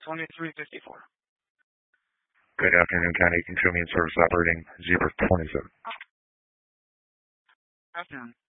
2354. Good afternoon, County Controlling Service Operating Zebra 27. Afternoon.